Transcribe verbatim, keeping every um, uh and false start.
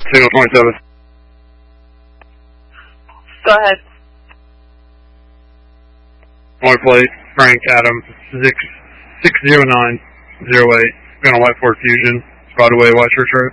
Signal twenty-seven. Go ahead. White plate, Frank Adam, six six zero nine zero eight. Got a white Ford Fusion. Spot away, White Church Road.